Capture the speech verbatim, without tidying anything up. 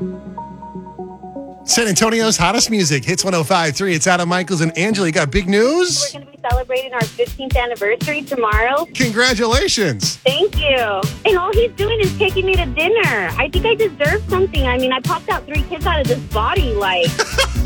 San Antonio's hottest music, Hits one oh five point three. It's Adam Michaels and Angela. You got big news? We're going to be celebrating our fifteenth anniversary tomorrow. Congratulations. Thank you. And all he's doing is taking me to dinner. I think I deserve something. I mean, I popped out three kids out of this body, like...